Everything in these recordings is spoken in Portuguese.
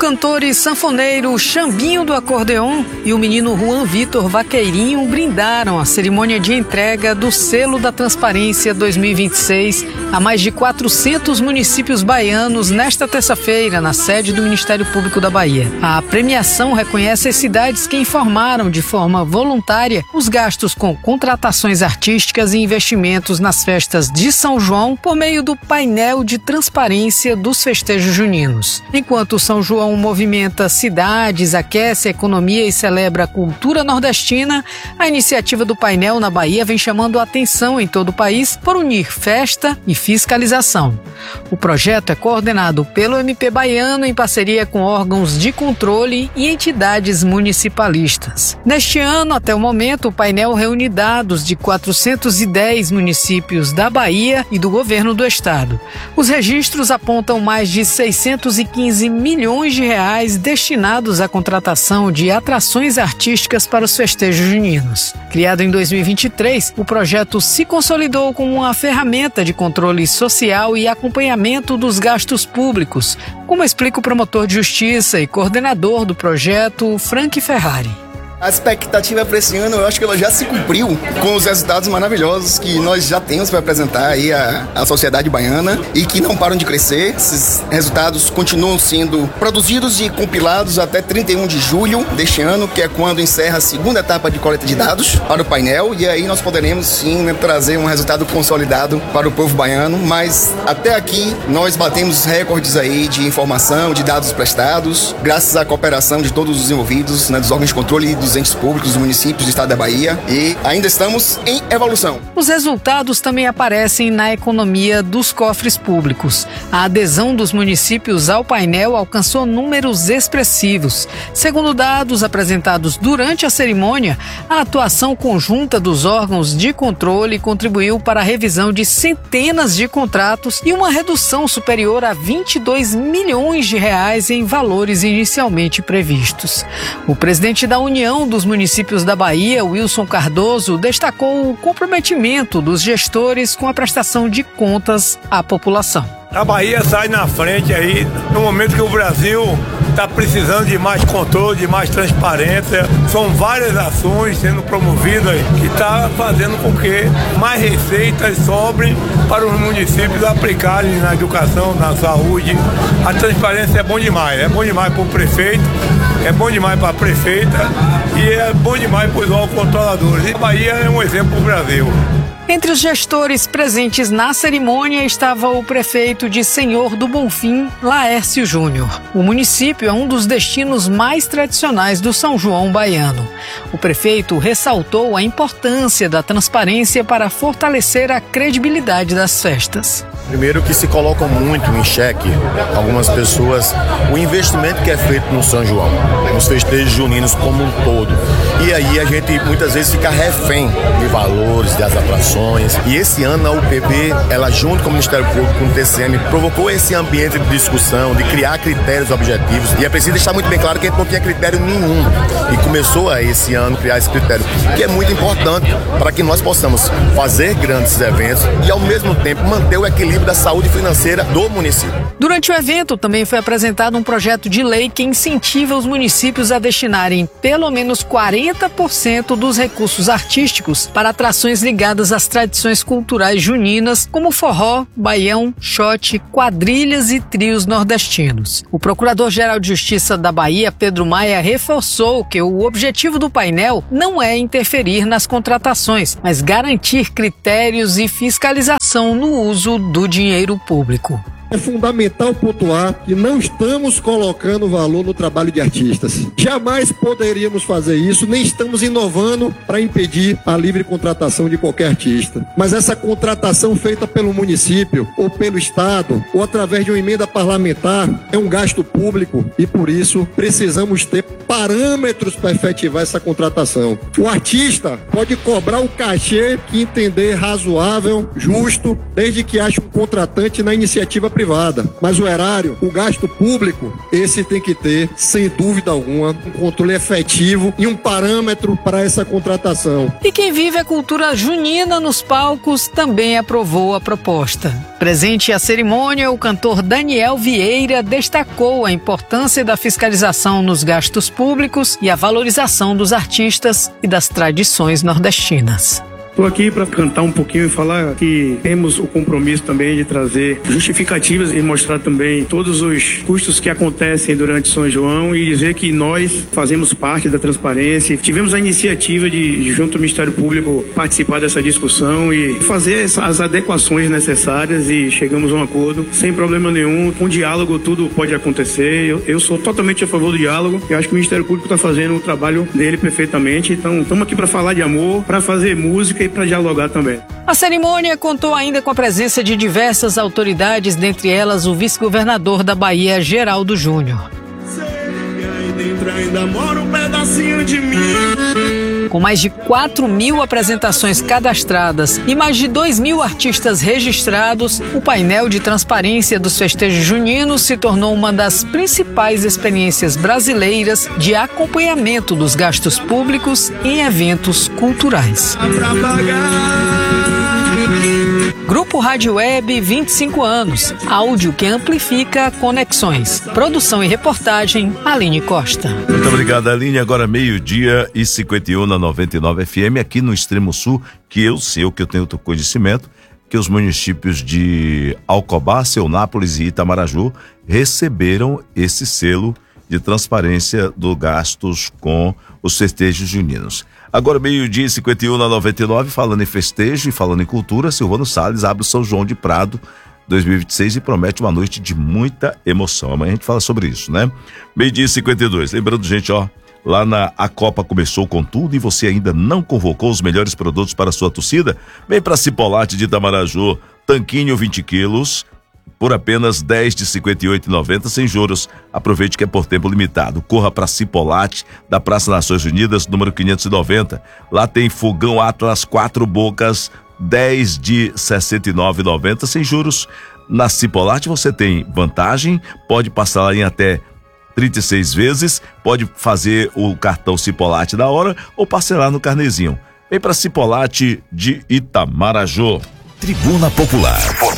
cantor e sanfoneiro Xambinho do Acordeon e o menino Juan Vitor Vaqueirinho brindaram a cerimônia de entrega do Selo da Transparência 2026 a mais de 400 municípios baianos nesta terça-feira, na sede do Ministério Público da Bahia. A premiação reconhece as cidades que informaram de forma voluntária os gastos com contratações artísticas e investimentos nas festas de São João por meio do painel de transparência dos festejos juninos. Enquanto São João movimenta cidades, aquece a economia e celebra a cultura nordestina, a iniciativa do painel na Bahia vem chamando a atenção em todo o país por unir festa e fiscalização. O projeto é coordenado pelo MP baiano em parceria com órgãos de controle e entidades municipalistas. Neste ano, até o momento, o painel reúne dados de 410 municípios da Bahia e do governo do estado. Os registros apontam mais de 615 milhões de reais destinados à contratação de atrações artísticas para os festejos juninos. Criado em 2023, o projeto se consolidou como uma ferramenta de controle social e acompanhamento dos gastos públicos, como explica o promotor de justiça e coordenador do projeto, Frank Ferrari. A expectativa para esse ano, eu acho que ela já se cumpriu com os resultados maravilhosos que nós já temos para apresentar aí à sociedade baiana e que não param de crescer. Esses resultados continuam sendo produzidos e compilados até 31 de julho deste ano, que é quando encerra a segunda etapa de coleta de dados para o painel, e aí nós poderemos sim trazer um resultado consolidado para o povo baiano, mas até aqui nós batemos recordes aí de informação, de dados prestados, graças à cooperação de todos os envolvidos, dos órgãos de controle e dos entes públicos, dos municípios do estado da Bahia, e ainda estamos em evolução. Os resultados também aparecem na economia dos cofres públicos. A adesão dos municípios ao painel alcançou números expressivos. Segundo dados apresentados durante a cerimônia, a atuação conjunta dos órgãos de controle contribuiu para a revisão de centenas de contratos e uma redução superior a 22 milhões de reais em valores inicialmente previstos. O presidente da União dos Municípios da Bahia, Wilson Cardoso, destacou o comprometimento dos gestores com a prestação de contas à população. A Bahia sai na frente aí no momento que o Brasil está precisando de mais controle, de mais transparência. São várias ações sendo promovidas que está fazendo com que mais receitas sobrem para os municípios aplicarem na educação, na saúde. A transparência é bom demais para o prefeito, é bom demais para a prefeita e é bom demais para os órgãos controladores. E a Bahia é um exemplo para o Brasil. Entre os gestores presentes na cerimônia estava o prefeito de Senhor do Bonfim, Laércio Júnior. O município é um dos destinos mais tradicionais do São João baiano. O prefeito ressaltou a importância da transparência para fortalecer a credibilidade das festas. Primeiro que se colocam muito em xeque, algumas pessoas, o investimento que é feito no São João, nos festejos juninos como um todo. E aí a gente muitas vezes fica refém de valores, das atrações. E esse ano a UPB, ela junto com o Ministério Público, com o TCM, provocou esse ambiente de discussão, de criar critérios objetivos. E é preciso deixar muito bem claro que a gente não tinha critério nenhum. E começou a esse ano criar esse critério, que é muito importante para que nós possamos fazer grandes eventos e ao mesmo tempo manter o equilíbrio da saúde financeira do município. Durante o evento também foi apresentado um projeto de lei que incentiva os municípios a destinarem pelo menos 40% dos recursos artísticos para atrações ligadas às tradições culturais juninas, como forró, baião, xote, quadrilhas e trios nordestinos. O Procurador-Geral de Justiça da Bahia, Pedro Maia, reforçou que o objetivo do painel não é interferir nas contratações, mas garantir critérios e fiscalização no uso do dinheiro público. É fundamental pontuar que não estamos colocando valor no trabalho de artistas. Jamais poderíamos fazer isso, nem estamos inovando para impedir a livre contratação de qualquer artista. Mas essa contratação feita pelo município, ou pelo Estado, ou através de uma emenda parlamentar, é um gasto público e, por isso, precisamos ter parâmetros para efetivar essa contratação. O artista pode cobrar o cachê que entender razoável, justo, desde que ache um contratante na iniciativa privada. privada. Mas o erário, o gasto público, esse tem que ter, sem dúvida alguma, um controle efetivo e um parâmetro para essa contratação. E quem vive a cultura junina nos palcos também aprovou a proposta. Presente à cerimônia, o cantor Daniel Vieira destacou a importância da fiscalização nos gastos públicos e a valorização dos artistas e das tradições nordestinas. Estou aqui para cantar um pouquinho e falar que temos o compromisso também de trazer justificativas e mostrar também todos os custos que acontecem durante São João e dizer que nós fazemos parte da transparência. Tivemos a iniciativa de, junto ao Ministério Público, participar dessa discussão e fazer as adequações necessárias e chegamos a um acordo sem problema nenhum. Com diálogo tudo pode acontecer. Eu sou totalmente a favor do diálogo e acho que o Ministério Público está fazendo o trabalho dele perfeitamente. Então, estamos aqui para falar de amor, para fazer música e para dialogar também. A cerimônia contou ainda com a presença de diversas autoridades, dentre elas o vice-governador da Bahia, Geraldo Júnior. Com mais de 4.000 apresentações cadastradas e mais de 2.000 artistas registrados, o painel de transparência dos festejos juninos se tornou uma das principais experiências brasileiras de acompanhamento dos gastos públicos em eventos culturais. Grupo Rádio Web, 25 anos. Áudio que amplifica conexões. Produção e reportagem, Aline Costa. Muito obrigado, Aline. Agora 12h51 na 99 FM, aqui no extremo sul, que eu tenho conhecimento, que os municípios de Alcobar, Seunápolis e Itamaraju receberam esse selo de transparência dos gastos com os festejos juninos. Agora 12h51 na 99, falando em festejo e falando em cultura, Silvano Salles abre o São João de Prado 2026 e promete uma noite de muita emoção. Amanhã a gente fala sobre isso, né? 12h52, lembrando, gente, lá a Copa começou com tudo e você ainda não convocou os melhores produtos para a sua torcida? Vem para Cipolate de Itamaraju, tanquinho 20 quilos, por apenas R$10 de R$ 58,90 sem juros. Aproveite que é por tempo limitado. Corra para Cipolate, da Praça Nações Unidas, número 590. Lá tem fogão Atlas 4 bocas, R$10 de R$ 69,90 sem juros. Na Cipolate você tem vantagem, pode parcelar em até 36 vezes, pode fazer o cartão Cipolate da hora ou parcelar no carnezinho. Vem para Cipolate de Itamaraju. Tribuna Popular.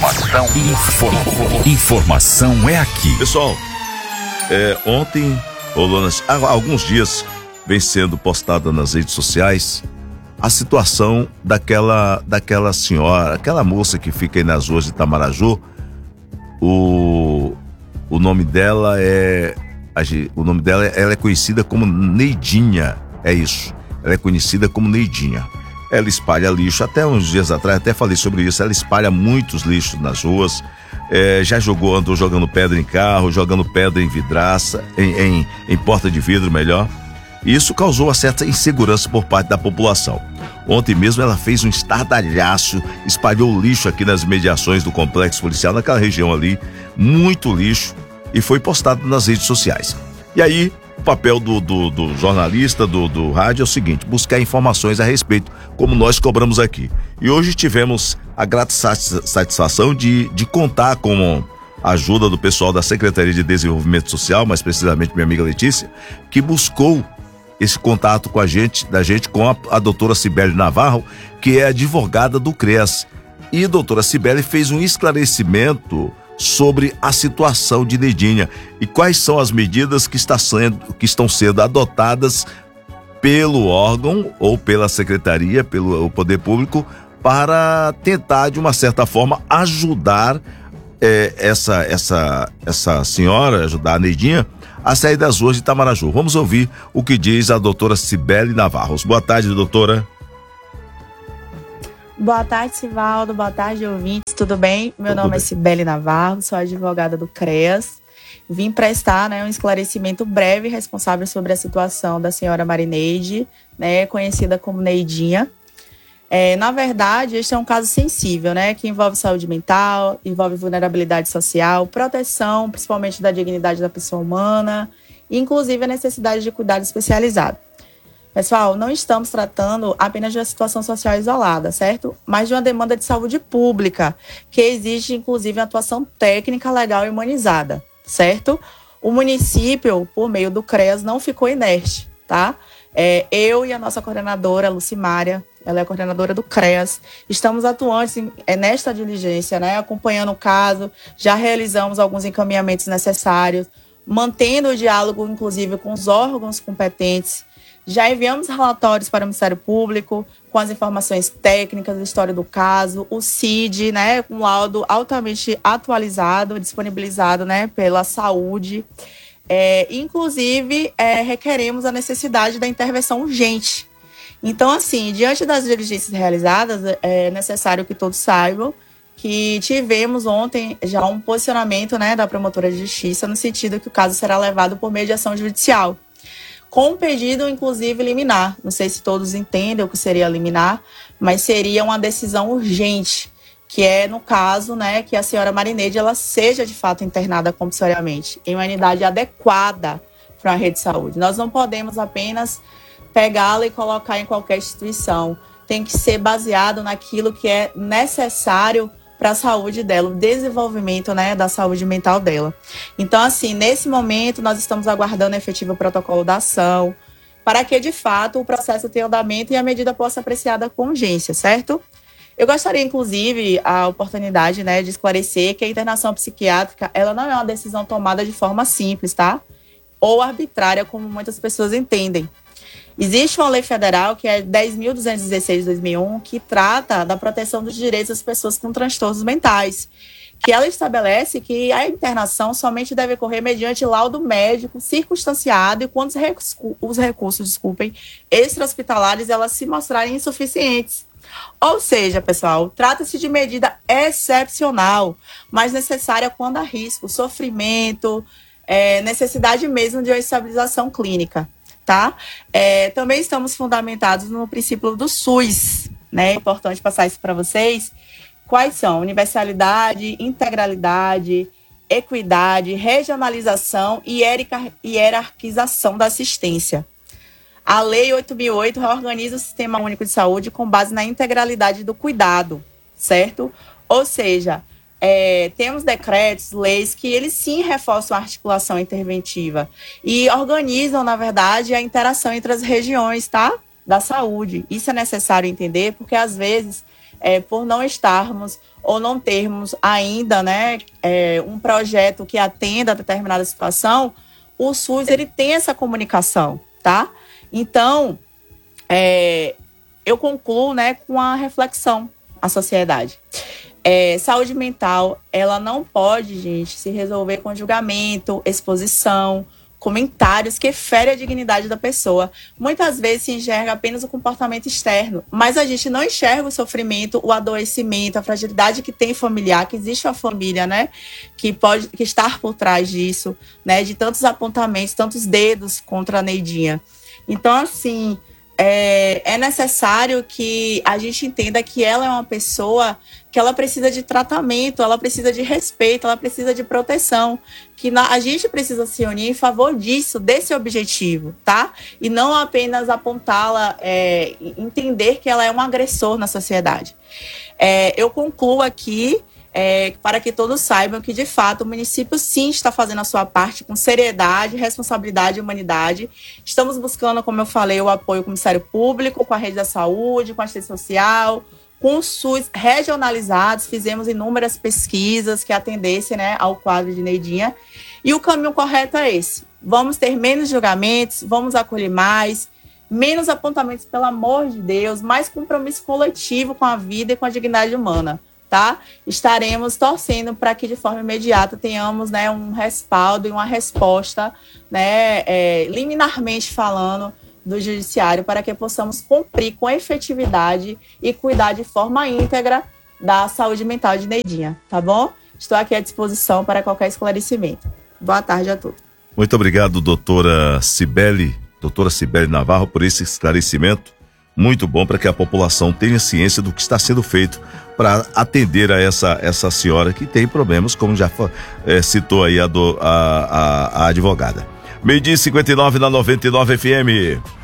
Informação é aqui. Pessoal, ontem, há alguns dias, vem sendo postada nas redes sociais a situação daquela senhora, aquela moça que fica aí nas ruas de Itamaraju. O nome dela ela é conhecida como Neidinha, é isso. Ela é conhecida como Neidinha. Ela espalha lixo, até uns dias atrás, até falei sobre isso, ela espalha muitos lixos nas ruas, já andou jogando pedra em carro, jogando pedra em vidraça, em porta de vidro, melhor. Isso causou uma certa insegurança por parte da população. Ontem mesmo ela fez um estardalhaço, espalhou lixo aqui nas mediações do complexo policial, naquela região ali, muito lixo, e foi postado nas redes sociais. E aí, o papel do jornalista, do rádio é o seguinte: buscar informações a respeito, como nós cobramos aqui. E hoje tivemos a grata satisfação de contar com a ajuda do pessoal da Secretaria de Desenvolvimento Social, mais precisamente minha amiga Letícia, que buscou esse contato com da gente com a doutora Cibele Navarro, que é advogada do CREAS. E a doutora Cibele fez um esclarecimento sobre a situação de Neidinha e quais são as medidas que estão sendo adotadas pelo órgão ou pela secretaria, pelo poder público, para tentar, de uma certa forma, ajudar essa senhora, ajudar a Neidinha a sair das ruas de Itamaraju. Vamos ouvir o que diz a doutora Cibele Navarro. Boa tarde, doutora. Boa tarde, Sivaldo. Boa tarde, ouvintes. Tudo bem? Meu nome é Cibele Navarro, sou advogada do CREAS. Vim prestar um esclarecimento breve e responsável sobre a situação da senhora Marineide, conhecida como Neidinha. Na verdade, este é um caso sensível, que envolve saúde mental, envolve vulnerabilidade social, proteção, principalmente da dignidade da pessoa humana, e inclusive a necessidade de cuidado especializado. Pessoal, não estamos tratando apenas de uma situação social isolada, certo? Mas de uma demanda de saúde pública, que exige, inclusive, uma atuação técnica, legal e humanizada, certo? O município, por meio do CREAS, não ficou inerte, tá? Eu e a nossa coordenadora, Lucimária, ela é a coordenadora do CREAS, estamos atuantes nesta diligência, né? Acompanhando o caso, já realizamos alguns encaminhamentos necessários, mantendo o diálogo, inclusive, com os órgãos competentes. Já enviamos relatórios para o Ministério Público com as informações técnicas, a história do caso, o CID, né, um laudo altamente atualizado, disponibilizado, né, pela saúde. Inclusive, requeremos a necessidade da intervenção urgente. Então, assim, diante das diligências realizadas, é necessário que todos saibam que tivemos ontem já um posicionamento, né, da promotora de justiça no sentido que o caso será levado por mediação judicial, com um pedido, inclusive, liminar. Não sei se todos entendem o que seria liminar, mas seria uma decisão urgente, que é, no caso, né, que a senhora Marineide, ela seja, de fato, internada compulsoriamente em uma unidade adequada para a rede de saúde. Nós não podemos apenas pegá-la e colocar em qualquer instituição. Tem que ser baseado naquilo que é necessário para a saúde dela, o desenvolvimento, né, da saúde mental dela. Então, assim, nesse momento, nós estamos aguardando o efetivo protocolo da ação, para que, de fato, o processo tenha andamento e a medida possa ser apreciada com urgência, certo? Eu gostaria, inclusive, a oportunidade, né, de esclarecer que a internação psiquiátrica, ela não é uma decisão tomada de forma simples, tá? Ou arbitrária, como muitas pessoas entendem. Existe uma lei federal, que é 10.216 de 2001, que trata da proteção dos direitos das pessoas com transtornos mentais, que ela estabelece que a internação somente deve ocorrer mediante laudo médico circunstanciado e quando os recursos, extra-hospitalares, elas se mostrarem insuficientes. Ou seja, pessoal, trata-se de medida excepcional, mas necessária quando há risco, sofrimento, necessidade mesmo de uma estabilização clínica. Tá? Também estamos fundamentados no princípio do SUS, né? É importante passar isso para vocês. Quais são? Universalidade, integralidade, equidade, regionalização e hierarquização da assistência. A Lei 8.008 reorganiza o Sistema Único de Saúde com base na integralidade do cuidado, certo? Ou seja, temos decretos, leis que eles sim reforçam a articulação interventiva e organizam, na verdade, a interação entre as regiões, tá? Da saúde. Isso é necessário entender, porque às vezes, por não estarmos ou não termos ainda, né, um projeto que atenda a determinada situação, o SUS ele tem essa comunicação, tá? Então, eu concluo, né, com a reflexão à sociedade. Saúde mental, ela não pode, gente, se resolver com julgamento, exposição, comentários que ferem a dignidade da pessoa. Muitas vezes se enxerga apenas o comportamento externo, mas a gente não enxerga o sofrimento, o adoecimento, a fragilidade que tem familiar, que existe uma família, né, que estar por trás disso, né, de tantos apontamentos, tantos dedos contra a Neidinha. Então, assim, é necessário que a gente entenda que ela é uma pessoa que ela precisa de tratamento, ela precisa de respeito, ela precisa de proteção, que a gente precisa se unir em favor disso, desse objetivo, tá? E não apenas apontá-la, entender que ela é um agressor na sociedade. Eu concluo aqui, para que todos saibam que, de fato, o município sim está fazendo a sua parte com seriedade, responsabilidade e humanidade. Estamos buscando, como eu falei, o apoio com o Ministério Público, com a rede da saúde, com a assistência social, com o SUS regionalizados. Fizemos inúmeras pesquisas que atendessem, né, ao quadro de Neidinha. E o caminho correto é esse. Vamos ter menos julgamentos, vamos acolher mais, menos apontamentos, pelo amor de Deus, mais compromisso coletivo com a vida e com a dignidade humana. Tá? Estaremos torcendo para que de forma imediata tenhamos, né, um respaldo e uma resposta, né, liminarmente falando, do judiciário, para que possamos cumprir com efetividade e cuidar de forma íntegra da saúde mental de Neidinha, tá bom? Estou aqui à disposição para qualquer esclarecimento. Boa tarde a todos. Muito obrigado, doutora Cibele Navarro, por esse esclarecimento muito bom, para que a população tenha ciência do que está sendo feito para atender a essa senhora que tem problemas, como já citou aí a advogada. 12:59 na 99 FM.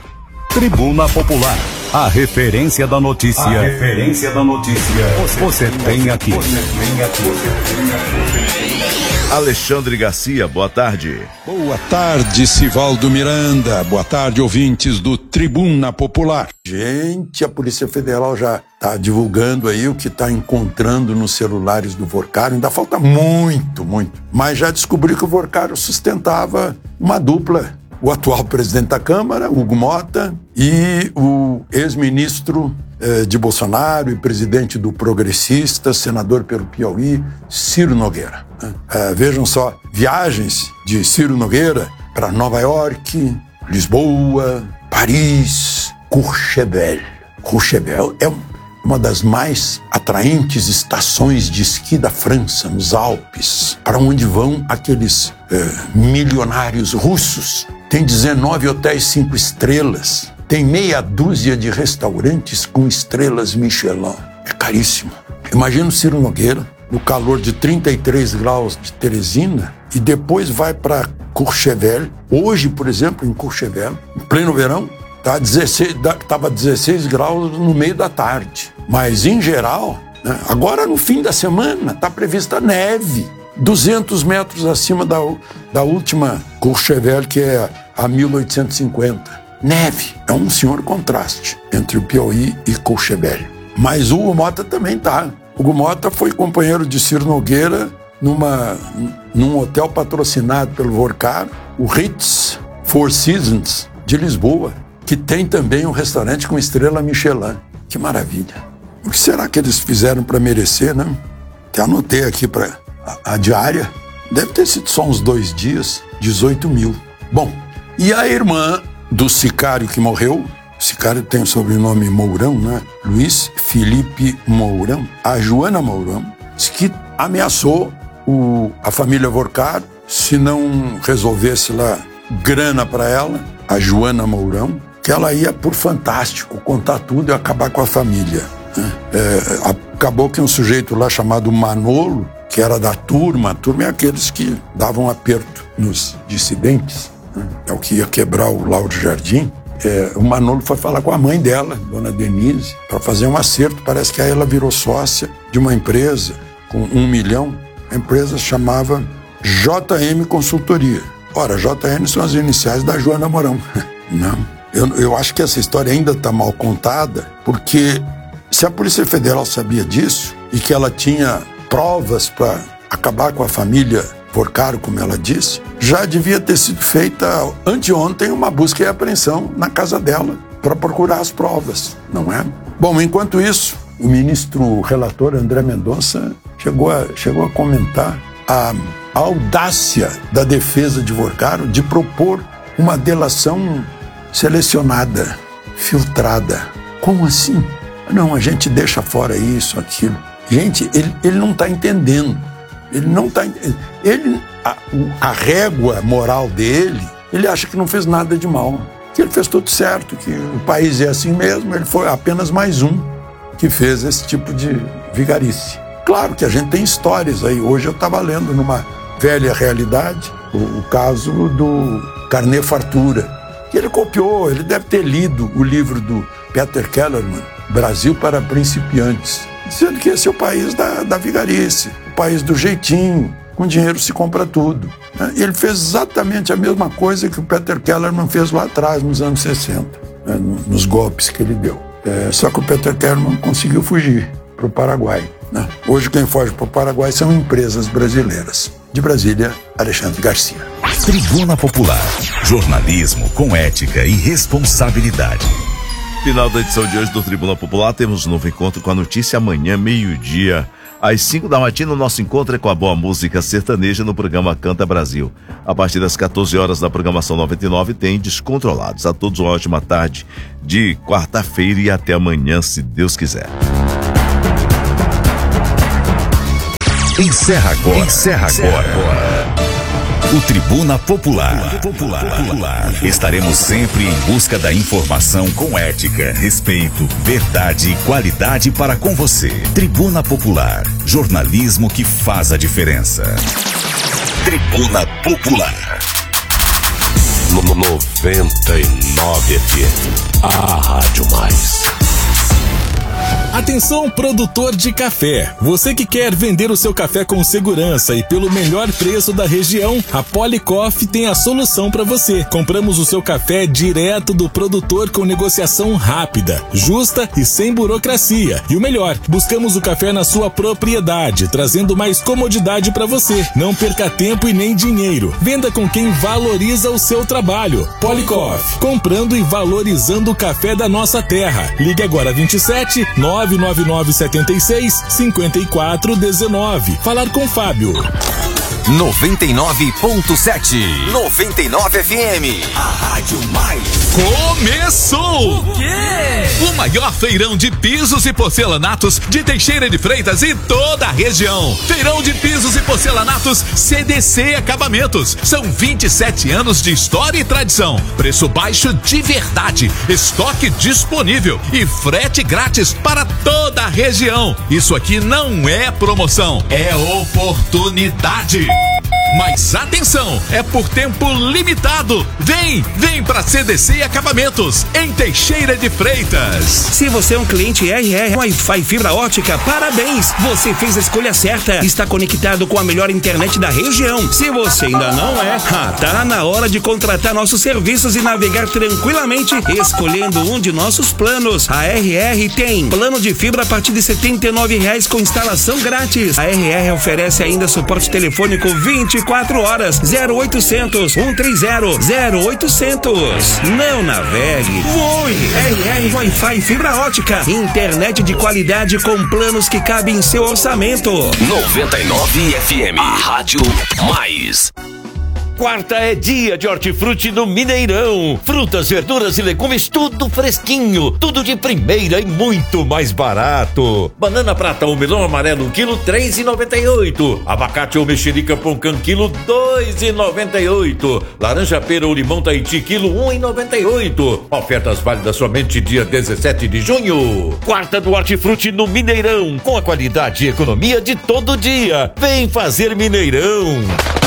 Tribuna Popular. A referência da notícia. Você tem aqui. Alexandre Garcia, boa tarde. Boa tarde, Sivaldo Miranda. Boa tarde, ouvintes do Tribuna Popular. Gente, a Polícia Federal já está divulgando aí o que está encontrando nos celulares do Vorcaro. Ainda falta muito. Mas já descobriu que o Vorcaro sustentava uma dupla. O atual presidente da Câmara, Hugo Mota, e o ex-ministro de Bolsonaro e presidente do Progressista, senador pelo Piauí, Ciro Nogueira. Vejam só, viagens de Ciro Nogueira para Nova York, Lisboa, Paris, Courchevel. Courchevel é uma das mais atraentes estações de esqui da França, nos Alpes, para onde vão aqueles milionários russos. Tem 19 hotéis 5 estrelas, tem meia dúzia de restaurantes com estrelas Michelin. É caríssimo. Imagina o Ciro Nogueira, no calor de 33 graus de Teresina, e depois vai para Courchevel. Hoje, por exemplo, em Courchevel, em pleno verão, estava 16 graus no meio da tarde. Mas, em geral, né, agora no fim da semana, está prevista neve. 200 metros acima da última Courchevel, que é a 1850. Neve. É um senhor contraste entre o Piauí e Courchevel. Mas o Hugo Mota também está. Hugo Mota foi companheiro de Ciro Nogueira num hotel patrocinado pelo Vorcaro, o Ritz Four Seasons de Lisboa, que tem também um restaurante com estrela Michelin. Que maravilha. O que será que eles fizeram para merecer, né? Até anotei aqui para a diária. Deve ter sido só uns 2 dias, 18 mil. Bom, e a irmã do sicário que morreu, o sicário tem o sobrenome Mourão, né? Luiz Felipe Mourão, a Joana Mourão, disse que ameaçou a família Vorcaro se não resolvesse lá grana para ela, a Joana Mourão, que ela ia por Fantástico contar tudo e acabar com a família. Acabou que um sujeito lá chamado Manolo, que era da turma, a turma é aqueles que davam aperto nos dissidentes, né? É o que ia quebrar o Lauro Jardim. O Manolo foi falar com a mãe dela, dona Denise, para fazer um acerto. Parece que aí ela virou sócia de uma empresa com 1 milhão. A empresa chamava JM Consultoria. Ora, JM são as iniciais da Joana Mourão. Não. Eu acho que essa história ainda está mal contada, porque se a Polícia Federal sabia disso e que ela tinha provas para acabar com a família Vorcaro, como ela disse, já devia ter sido feita anteontem uma busca e apreensão na casa dela para procurar as provas, não é? Bom, enquanto isso, o ministro relator André Mendonça chegou a comentar a audácia da defesa de Vorcaro de propor uma delação selecionada, filtrada. Como assim? Não, a gente deixa fora isso, aquilo. Gente, ele não está entendendo. Ele não está entendendo. A régua moral dele, ele acha que não fez nada de mal, que ele fez tudo certo, que o país é assim mesmo, ele foi apenas mais um que fez esse tipo de vigarice. Claro que a gente tem histórias aí. Hoje eu estava lendo numa velha realidade o caso do Carnê Fartura, que ele copiou, ele deve ter lido o livro do Peter Kellerman, Brasil para Principiantes, dizendo que esse é o país da vigarice, o país do jeitinho, com dinheiro se compra tudo. E ele fez exatamente a mesma coisa que o Peter Kellerman fez lá atrás, nos anos 60, nos golpes que ele deu. Só que o Peter Kellerman conseguiu fugir para o Paraguai. Hoje quem foge para o Paraguai são empresas brasileiras. De Brasília, Alexandre Garcia. Tribuna Popular, jornalismo com ética e responsabilidade. Final da edição de hoje do Tribuna Popular, temos um novo encontro com a notícia amanhã, meio-dia, às 5 da matina. O nosso encontro é com a boa música sertaneja no programa Canta Brasil. A partir das 14 horas da programação 99 tem Descontrolados. A todos uma ótima tarde de quarta-feira e até amanhã, se Deus quiser. Encerra agora. O Tribuna Popular. Estaremos sempre em busca da informação com ética, respeito, verdade e qualidade para com você. Tribuna Popular, jornalismo que faz a diferença. Tribuna Popular. 99 FM, a Rádio Mais. Atenção, produtor de café. Você que quer vender o seu café com segurança e pelo melhor preço da região, a Policoff tem a solução para você. Compramos o seu café direto do produtor com negociação rápida, justa e sem burocracia. E o melhor, buscamos o café na sua propriedade, trazendo mais comodidade para você. Não perca tempo e nem dinheiro. Venda com quem valoriza o seu trabalho. Policoff, comprando e valorizando o café da nossa terra. Ligue agora 27 99976 5419. Falar com Fábio. 99.7 99 FM, a Rádio Mais. Começou! O quê? O maior feirão de pisos e porcelanatos de Teixeira de Freitas e toda a região. Feirão de pisos e porcelanatos CDC Acabamentos. São 27 anos de história e tradição. Preço baixo de verdade. Estoque disponível e frete grátis para toda a região. Isso aqui não é promoção, é oportunidade. Mas atenção, é por tempo limitado. Vem pra CDC Acabamentos, em Teixeira de Freitas. Se você é um cliente RR Wi-Fi fibra ótica, parabéns! Você fez a escolha certa. Está conectado com a melhor internet da região. Se você ainda não é, tá na hora de contratar nossos serviços e navegar tranquilamente, escolhendo um de nossos planos. A RR tem plano de fibra a partir de R$ 79,00 com instalação grátis. A RR oferece ainda suporte telefônico 24 horas, 0800 130 0800. Não navegue, voe. RR Wi-Fi fibra ótica, internet de qualidade com planos que cabem em seu orçamento. 99 FM, a Rádio Mais. Quarta é dia de hortifruti no Mineirão. Frutas, verduras e legumes, tudo fresquinho, tudo de primeira e muito mais barato. Banana prata ou melão amarelo, quilo R$3,98. Abacate ou mexerica poncã, quilo R$2,98. Laranja pera ou limão Tahiti, quilo R$1,98. Ofertas válidas somente dia 17 de junho. Quarta do hortifruti no Mineirão, com a qualidade e economia de todo dia. Vem fazer Mineirão.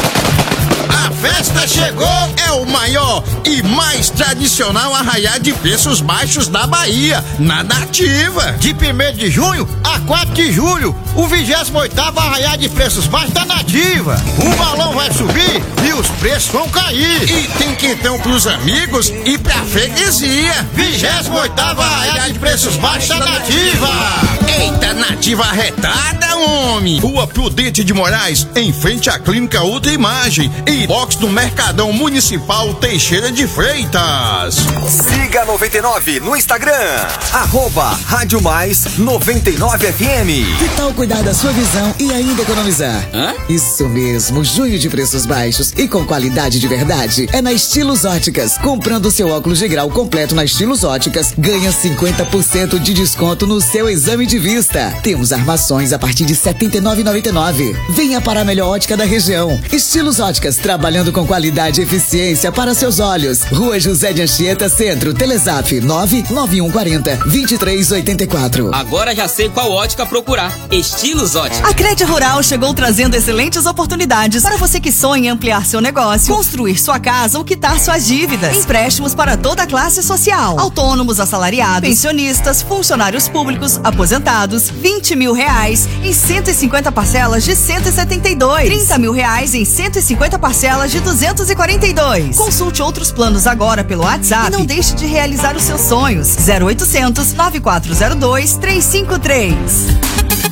A festa chegou, é o maior e mais tradicional arraiá de preços baixos da Bahia, na Nativa. De 1º de junho a 4 de julho, o 28º arraiá de preços baixos da Nativa. O balão vai subir e os preços vão cair. E tem quentão pros amigos e pra freguesia. 28º arraiá de preços baixos da Nativa. Eita, Nativa arretada, homem! Rua Prudente de Moraes, em frente à Clínica Ultra Imagem. E box do Mercadão Municipal Teixeira de Freitas. Siga 99 no Instagram, @Rádio Mais 99 FM. Que tal cuidar da sua visão e ainda economizar? Isso mesmo, junho de preços baixos e com qualidade de verdade é na Estilos Óticas. Comprando seu óculos de grau completo na Estilos Óticas, ganha 50% de desconto no seu exame de vista. Temos armações a partir de R$ 79,99. Venha para a melhor ótica da região. Estilos Óticas, trabalhando com qualidade e eficiência para seus olhos. Rua José de Anchieta, Centro. Telezap 99140 2384. Agora já sei qual ótica procurar. Estilos Óticas. A Crede Rural chegou trazendo excelentes oportunidades para você que sonha em ampliar seu negócio, construir sua casa ou quitar suas dívidas. Empréstimos para toda a classe social. Autônomos, assalariados, pensionistas, funcionários públicos, aposentados. R$20 mil em 150 parcelas de R$172. R$30 mil em 150 parcelas de R$242. Consulte outros planos agora pelo WhatsApp e não deixe de realizar os seus sonhos. 0800 9402 353.